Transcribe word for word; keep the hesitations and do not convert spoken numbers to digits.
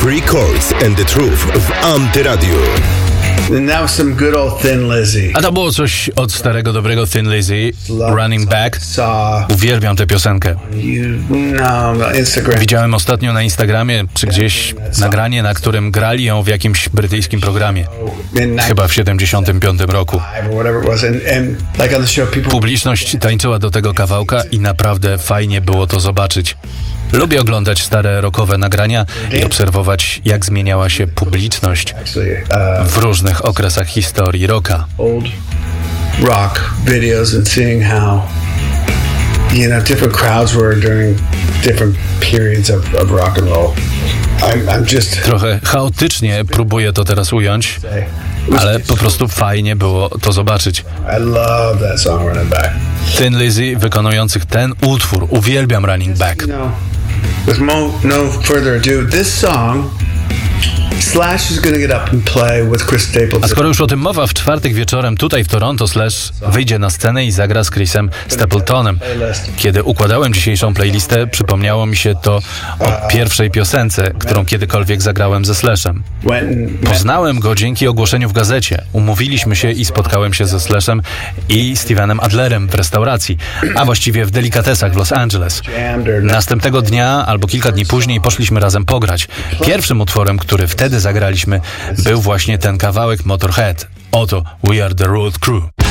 Three Chords and the Truth w Antyradiu. Now some good old Thin Lizzy. A to było coś od starego, dobrego Thin Lizzy, Running Back. Uwielbiam tę piosenkę. Widziałem ostatnio na Instagramie, czy gdzieś nagranie, na którym grali ją w jakimś brytyjskim programie. Chyba w siedemdziesiątym piątym roku. Publiczność tańczyła do tego kawałka i naprawdę fajnie było to zobaczyć. Lubię oglądać stare rockowe nagrania i obserwować, jak zmieniała się publiczność w różnych okresach historii rocka. Old rock videos and seeing how, you know, different crowds were during different periods of, of rock and roll. I'm, I'm just... Trochę chaotycznie próbuję to teraz ująć, ale po prostu fajnie było to zobaczyć. I love that song, Running Back. Thin Lizzy wykonujących ten utwór. Uwielbiam Running Back. You know, with mo- no further ado, this song, Slash is gonna get up and play with Chris Stapleton. A skoro już o tym mowa, w czwartek wieczorem tutaj w Toronto Slash wyjdzie na scenę i zagra z Chrisem Stapletonem. Kiedy układałem dzisiejszą playlistę, przypomniało mi się to o pierwszej piosence, którą kiedykolwiek zagrałem ze Slashem. Poznałem go dzięki ogłoszeniu w gazecie. Umówiliśmy się i spotkałem się ze Slashem i Stevenem Adlerem w restauracji, a właściwie w delikatesach w Los Angeles. Następnego dnia albo kilka dni później poszliśmy razem pograć. Pierwszym utworem, który wtedy zagraliśmy, był właśnie ten kawałek Motorhead. Oto We Are The Road Crew.